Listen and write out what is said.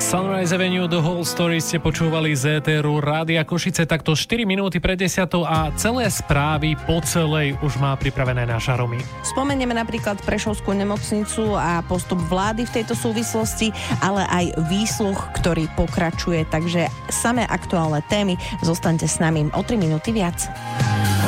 Sunrise Avenue, The Whole Story ste počúvali z éteru Rádia Košice, takto 4 minúty pred 10 a celé správy po celej už má pripravené naša Romy. Spomenieme napríklad Prešovskú nemocnicu a postup vlády v tejto súvislosti, ale aj výsluh, ktorý pokračuje, takže samé aktuálne témy. Zostaňte s nami o 3 minúty viac.